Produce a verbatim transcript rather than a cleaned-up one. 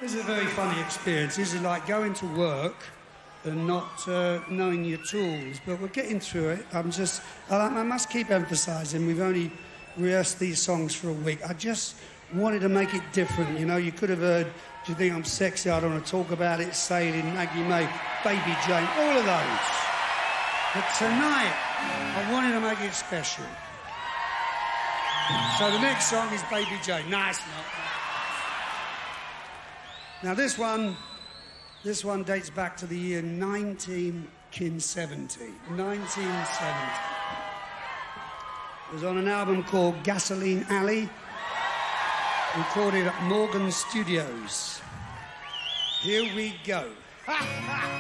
This is a very funny experience. This is like going to work and not uh, knowing your tools, but we're getting through it. I'm just, I, I must keep emphasising, we've only rehearsed these songs for a week. I just wanted to make it different, you know. You could have heard, do you think I'm sexy? I don't want to talk about it, Sailing, Maggie May, Baby Jane, all of those. But tonight, I wanted to make it special. So the next song is Baby Jane. No, it's not. Now this one, this one dates back to the year nineteen seventy. nineteen seventy. It was on an album called Gasoline Alley, recorded at Morgan Studios. Here we go. Ha ha!